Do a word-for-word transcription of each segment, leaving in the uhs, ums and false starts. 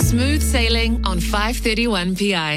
Smooth sailing on five thirty-one P I.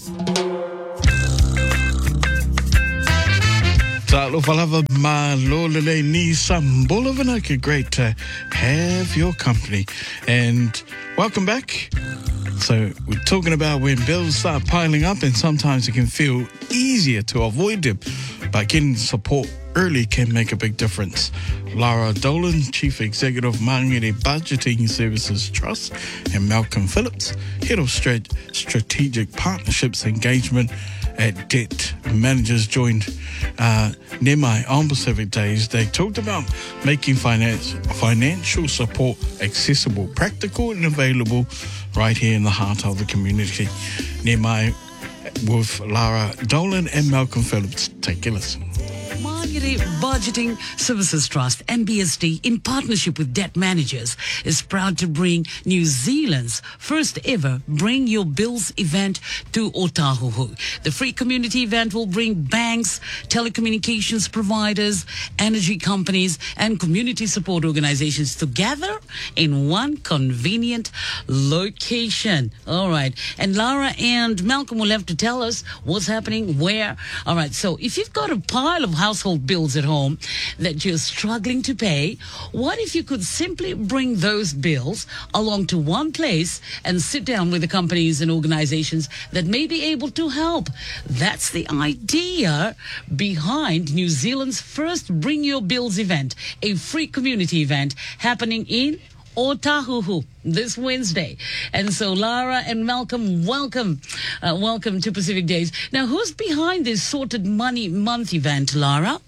Talo falava malolele ni sambolavana. Great to have your company. And welcome back. So we're talking about when bills start piling up, and sometimes it can feel easier to avoid them, but getting support early can make a big difference. Lara Dolan, Chief Executive Mangere Budgeting Services Trust, and Malcolm Phillips, Head of Strat- Strategic Partnerships Engagement at Debt Managers, joined uh, Nemai on Pacific Days. They talked about making finance, financial support accessible, practical and available right here in the heart of the community. Nemai with Lara Dolan and Malcolm Phillips. Take a listen. Mangere Budgeting Services Trust, M B S T, in partnership with Debt Managers, is proud to bring New Zealand's first ever Bring Your Bills event to Otahuhu. The free community event will bring banks, telecommunications providers, energy companies, and community support organizations together in one convenient location. All right. And Lara and Malcolm will have to tell us what's happening, where. All right. So if you've got a pile of household bills at home that you're struggling to pay, what if you could simply bring those bills along to one place and sit down with the companies and organizations that may be able to help? That's the idea behind New Zealand's first Bring Your Bills event, a free community event happening in Otahuhu this Wednesday. And so Lara and Malcolm, welcome. Uh, welcome to Pacific Days. Now, who's behind this Sorted Money Month event, Lara?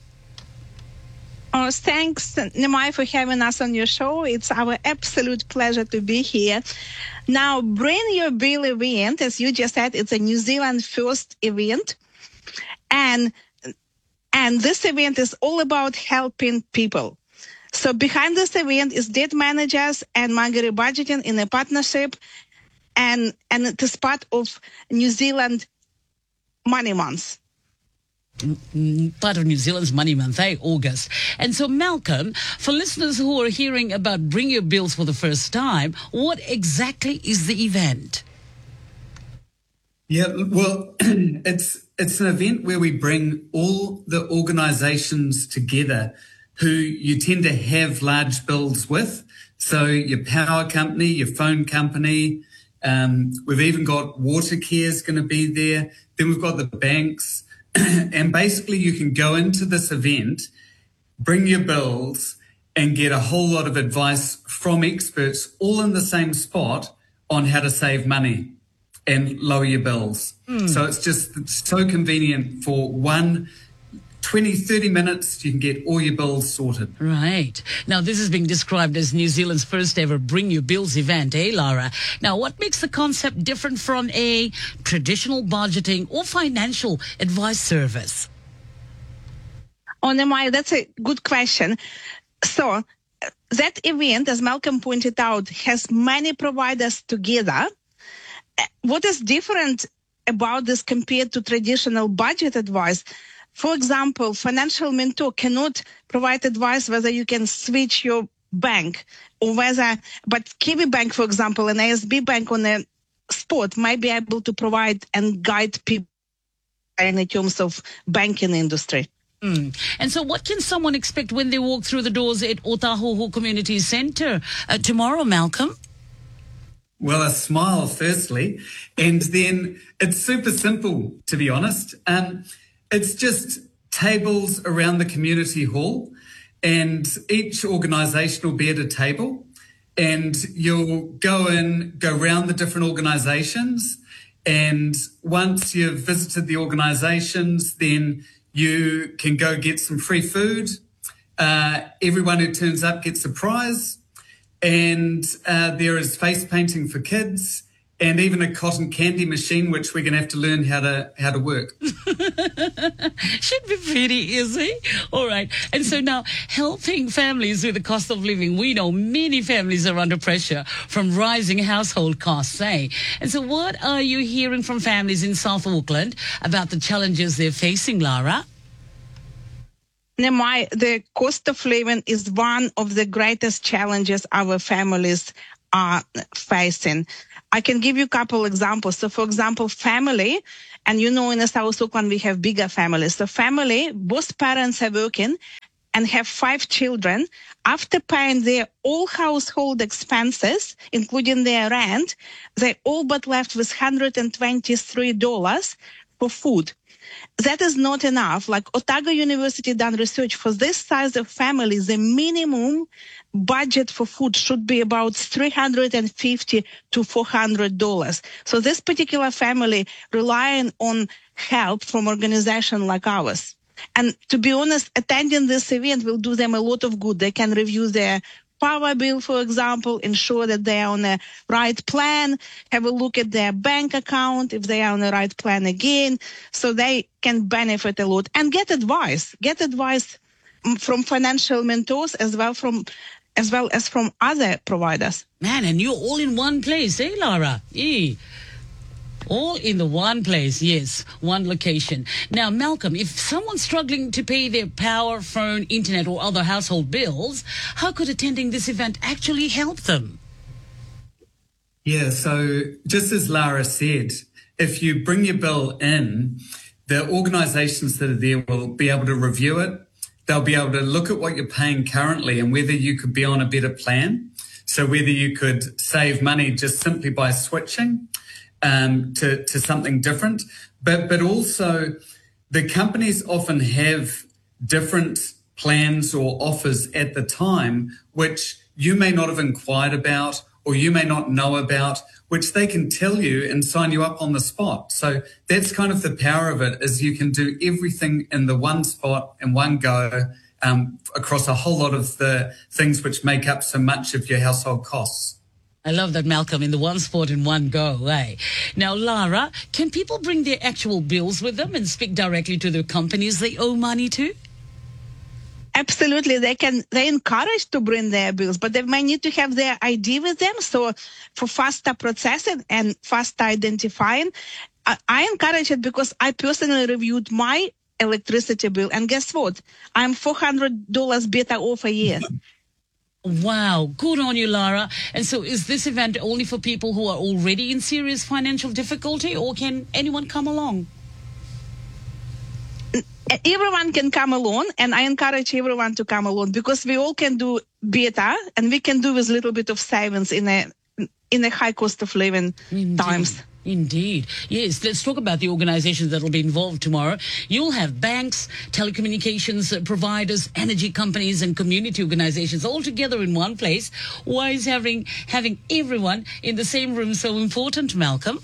Oh, thanks, Nemai, for having us on your show. It's our absolute pleasure to be here. Now, Bring Your Bill event, as you just said, it's a New Zealand first event. And, and this event is all about helping people. So behind this event is Debt Managers and Mangere Budgeting in a partnership, and, and it is part of New Zealand Money Month. Part of New Zealand's Money Month, eh, August. And so, Malcolm, for listeners who are hearing about Bring Your Bills for the first time, what exactly is the event? Yeah, well, it's it's an event where we bring all the organisations together who you tend to have large bills with. So your power company, your phone company, um, we've even got Watercare's going to be there. Then we've got the banks. And basically you can go into this event, bring your bills, and get a whole lot of advice from experts all in the same spot on how to save money and lower your bills. Mm. So it's just it's so convenient for one twenty, thirty minutes, you can get all your bills sorted. Right. Now, this is being described as New Zealand's first ever Bring Your Bills event, eh, Lara? Now, what makes the concept different from a traditional budgeting or financial advice service? Oh, Nemai, that's a good question. So, that event, as Malcolm pointed out, has many providers together. What is different about this compared to traditional budget advice? For example, Financial Mentor cannot provide advice whether you can switch your bank or whether, but Kiwi Bank, for example, and A S B Bank on the spot might be able to provide and guide people in terms of banking industry. Mm. And so what can someone expect when they walk through the doors at Otahuhu Community Centre uh, tomorrow, Malcolm? Well, a smile, firstly, and then it's super simple, to be honest. Um, It's just tables around the community hall, and each organisation will be at a table, and you'll go in, go around the different organisations, and once you've visited the organisations, then you can go get some free food. Uh, everyone who turns up gets a prize, and uh, there is face painting for kids, and even a cotton candy machine, which we're going to have to learn how to how to work. Should be pretty easy. All right. And so now, helping families with the cost of living. We know many families are under pressure from rising household costs, eh? And so what are you hearing from families in South Auckland about the challenges they're facing, Lara? Nemai, the cost of living is one of the greatest challenges our families are facing. I can give you a couple examples. So, for example, family, and you know in the South Auckland we have bigger families. So family, both parents are working and have five children. After paying their all household expenses, including their rent, they all but left with one hundred twenty-three dollars for food. That is not enough. Like Otago University done research for this size of family, the minimum budget for food should be about three hundred fifty to four hundred dollars. So this particular family relying on help from organization like ours. And to be honest, attending this event will do them a lot of good. They can review their power bill, for example, ensure that they are on the right plan, have a look at their bank account if they are on the right plan again, so they can benefit a lot and get advice, get advice from financial mentors as well from as well as from other providers. Man, and you're all in one place, eh, Lara? Eh. All in the one place, yes, one location. Now, Malcolm, if someone's struggling to pay their power, phone, internet, or other household bills, how could attending this event actually help them? Yeah, so just as Lara said, if you bring your bill in, the organisations that are there will be able to review it. They'll be able to look at what you're paying currently and whether you could be on a better plan. So whether you could save money just simply by switching Um, to, to something different. But, but also the companies often have different plans or offers at the time, which you may not have inquired about or you may not know about, which they can tell you and sign you up on the spot. So that's kind of the power of it, is you can do everything in the one spot in one go um, across a whole lot of the things which make up so much of your household costs. I love that, Malcolm, in the one spot in one go, eh? Now, Lara, can people bring their actual bills with them and speak directly to the companies they owe money to? Absolutely. They can, they're encouraged to bring their bills, but they may need to have their I D with them. So for faster processing and faster identifying, I, I encourage it because I personally reviewed my electricity bill. And guess what? I'm four hundred dollars better off a year. Wow, good on you, Lara. And so is this event only for people who are already in serious financial difficulty, or can anyone come along? Everyone can come along, and I encourage everyone to come along because we all can do better, and we can do with a little bit of savings in a in a high cost of living Indeed. times. Indeed. Yes, let's talk about the organizations that will be involved tomorrow. You'll have banks, telecommunications providers, energy companies, and community organizations all together in one place. Why is having having everyone in the same room so important, Malcolm?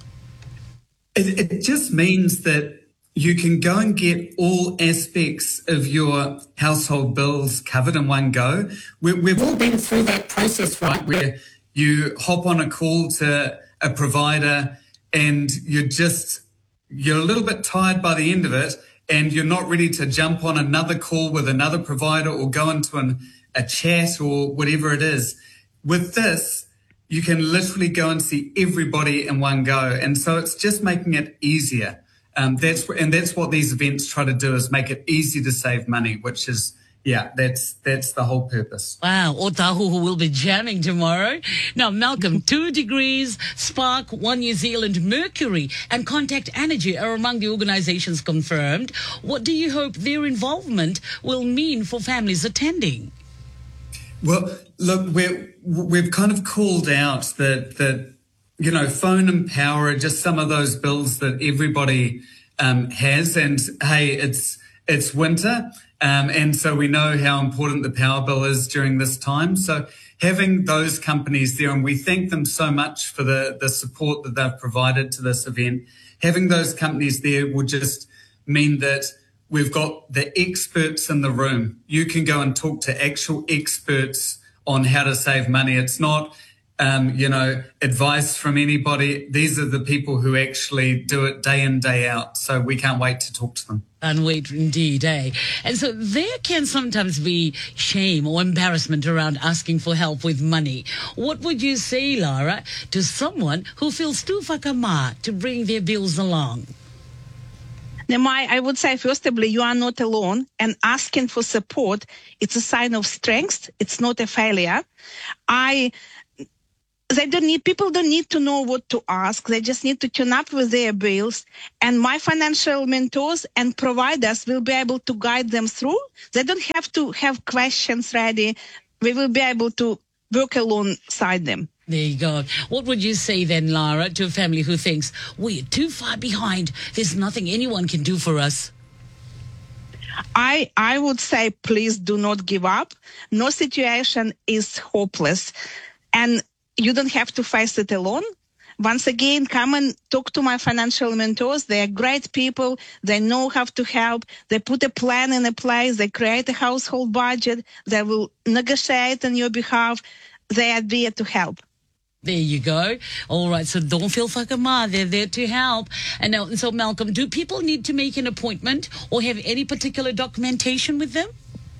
It, it just means that you can go and get all aspects of your household bills covered in one go. We, we've all been through that process, right, where you hop on a call to a provider and you're just, you're a little bit tired by the end of it and you're not ready to jump on another call with another provider or go into an, a chat or whatever it is. With this, you can literally go and see everybody in one go. And so it's just making it easier. Um, that's, and that's what these events try to do, is make it easy to save money, which is, yeah, that's that's the whole purpose. Wow, Otahu, who will be jamming tomorrow. Now, Malcolm, Two Degrees, Spark, One New Zealand, Mercury, and Contact Energy are among the organizations confirmed. What do you hope their involvement will mean for families attending? Well, look, we're, we've kind of called out that, that, you know, phone and power are just some of those bills that everybody um, has. And, hey, it's it's winter. Um, and so we know how important the power bill is during this time. So having those companies there, and we thank them so much for the, the support that they've provided to this event, having those companies there will just mean that we've got the experts in the room. You can go and talk to actual experts on how to save money. It's not, um, you know, advice from anybody. These are the people who actually do it day in, day out. So we can't wait to talk to them. And wait, indeed, eh? And so there can sometimes be shame or embarrassment around asking for help with money. What would you say, Lara, to someone who feels too whakama to bring their bills along? Nemai, I would say, first of all, you are not alone, and asking for support, it's a sign of strength. It's not a failure. I they don't need, people don't need to know what to ask. They just need to tune up with their bills. And my financial mentors and providers will be able to guide them through. They don't have to have questions ready. We will be able to work alongside them. There you go. What would you say then, Lara, to a family who thinks, we're too far behind, there's nothing anyone can do for us? I I would say, please do not give up. No situation is hopeless. And you don't have to face it alone. Once again, come and talk to my financial mentors. They are great people. They know how to help. They put a plan in a place. They create a household budget. They will negotiate on your behalf. They are there to help. There you go. All right, so don't feel whakama. They're there to help. And now, so Malcolm, do people need to make an appointment or have any particular documentation with them?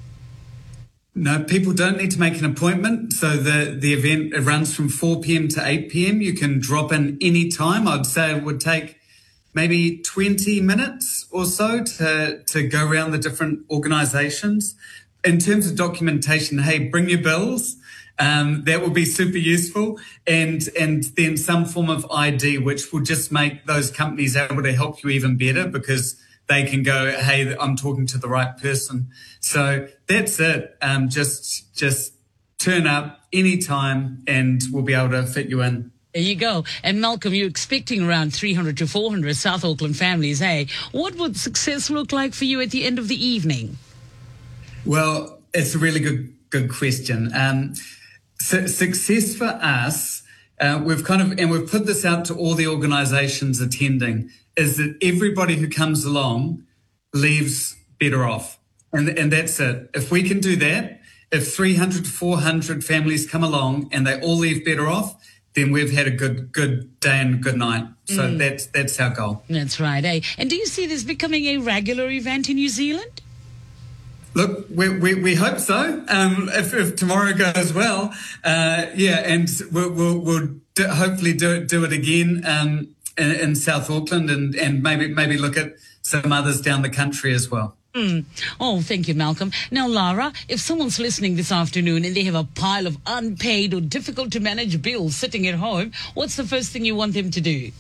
No, people don't need to make an appointment. So the, the event, it runs from four p.m. to eight p.m. You can drop in any time. I'd say it would take maybe twenty minutes or so to, to go around the different organizations. In terms of documentation, hey, bring your bills. Um, that will be super useful. And, and then some form of I D, which will just make those companies able to help you even better because they can go, hey, I'm talking to the right person. So that's it. Um, just, just turn up anytime and we'll be able to fit you in. There you go. And Malcolm, you're expecting around three hundred to four hundred South Auckland families, hey? What would success look like for you at the end of the evening? Well, it's a really good, good question. Um, su- success for us, uh, we've kind of, and we've put this out to all the organizations attending, is that everybody who comes along leaves better off. And, and that's it. If we can do that, if three hundred to four hundred families come along and they all leave better off, then we've had a good good day and good night. So mm. that's that's our goal. That's right, eh? And do you see this becoming a regular event in New Zealand? Look, we we, we hope so. Um, if, if tomorrow goes well, uh, yeah, and we'll we'll, we'll do, hopefully do it do it again um, in, in South Auckland, and, and maybe maybe look at some others down the country as well. Mm. Oh, thank you, Malcolm. Now, Lara, if someone's listening this afternoon and they have a pile of unpaid or difficult to manage bills sitting at home, what's the first thing you want them to do?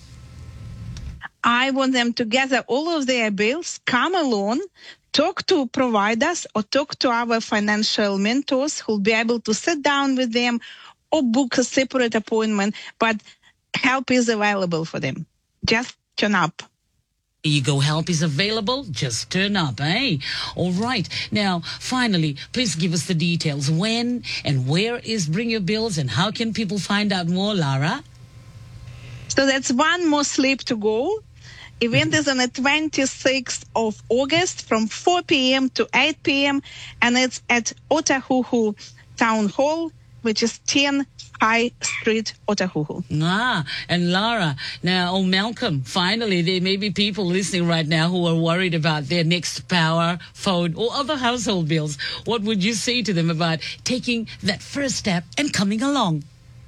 I want them to gather all of their bills, come along, talk to providers or talk to our financial mentors who'll be able to sit down with them or book a separate appointment, but help is available for them. Just turn up. You go, help is available. Just turn up, eh? All right. Now, finally, please give us the details. When and where is Bring Your Bills and how can people find out more, Lara? So that's one more sleep to go. Event is on the twenty-sixth of August from four p.m. to eight p.m. and it's at Otahuhu Town Hall, which is ten High Street, Otahuhu. Ah, and Lara, now, oh, Malcolm, finally, there may be people listening right now who are worried about their next power, phone, or other household bills. What would you say to them about taking that first step and coming along?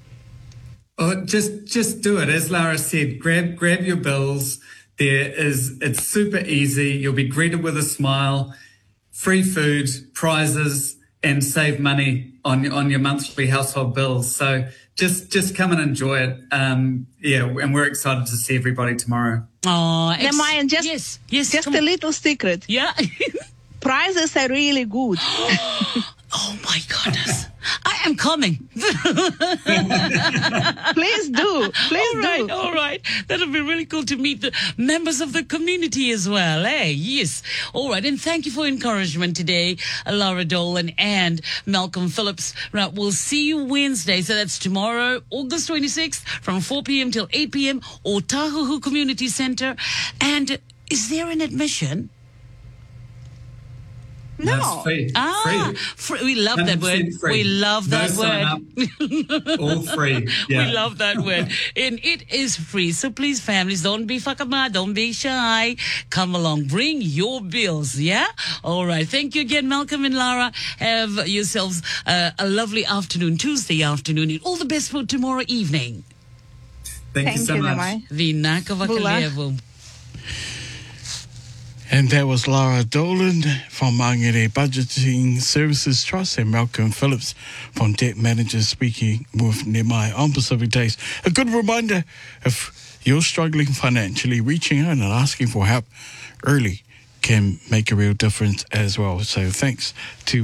Oh, just, just do it. As Lara said, grab, grab your bills. There is, it's super easy. You'll be greeted with a smile, free food, prizes, and save money on on your monthly household bills. So just just come and enjoy it. Um, yeah, and we're excited to see everybody tomorrow. Oh, ex- now, Maya, just yes, yes, just a little secret. Yeah, prizes are really good. Oh my goodness, I am coming. Please do, please all right, do. All right, that'll be really cool to meet the members of the community as well. Eh? Yes. All right, and thank you for encouragement today, Lara Dolan and Malcolm Phillips. Right, we'll see you Wednesday. So that's tomorrow, August twenty-sixth, from four p.m. till eight p.m. Otahuhu Community Centre. And is there an admission? No. no free. Ah, free. free. We love that word. Free. We love that no word. All free. Yeah. We love that word. And it is free. So please, families, don't be whakama, don't be shy. Come along. Bring your bills, yeah? All right. Thank you again, Malcolm and Lara. Have yourselves uh, a lovely afternoon, Tuesday afternoon, and all the best for tomorrow evening. Thank, Thank you so you, much. Namai. Vinaka Vakalevu. And that was Lara Dolan from Mangere Budgeting Services Trust and Malcolm Phillips from Debt Managers speaking with Nehemiah on Pacific Days. A good reminder, if you're struggling financially, reaching out and asking for help early can make a real difference as well. So thanks to